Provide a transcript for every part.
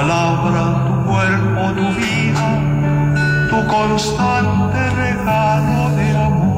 palabra, tu cuerpo, tu vida, tu constante regalo de amor.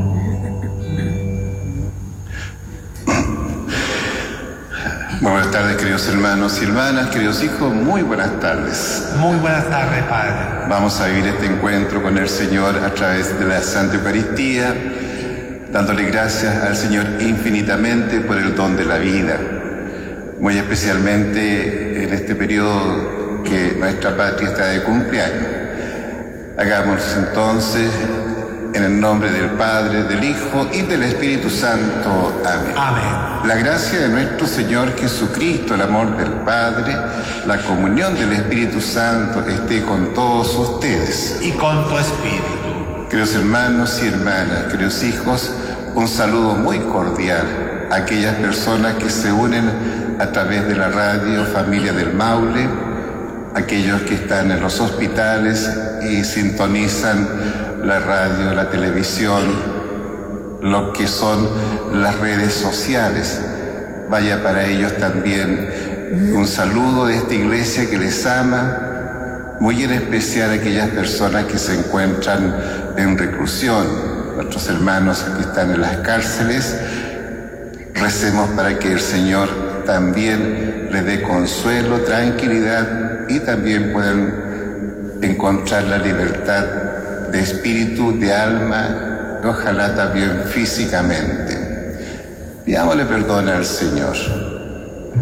Buenas tardes, queridos hermanos y hermanas, queridos hijos, muy buenas tardes. Muy buenas tardes, Padre. Vamos a vivir este encuentro con el Señor a través de la Santa Eucaristía, dándole gracias al Señor infinitamente por el don de la vida, muy especialmente en este periodo que nuestra patria está de cumpleaños. Hagamos entonces en el nombre del Padre, del Hijo y del Espíritu Santo. Amén. Amén. La gracia de nuestro Señor Jesucristo, el amor del Padre, la comunión del Espíritu Santo esté con todos ustedes. Y con tu espíritu. Queridos hermanos y hermanas, queridos hijos, un saludo muy cordial a aquellas personas que se unen a través de la radio Familia del Maule, aquellos que están en los hospitales y sintonizan la radio, la televisión, lo que son las redes sociales. Vaya para ellos también un saludo de esta iglesia que les ama, muy en especial a aquellas personas que se encuentran en reclusión, nuestros hermanos que están en las cárceles. Recemos para que el Señor también les dé consuelo, tranquilidad y también puedan encontrar la libertad de espíritu, de alma, ojalá también físicamente. Pidámosle perdón al Señor.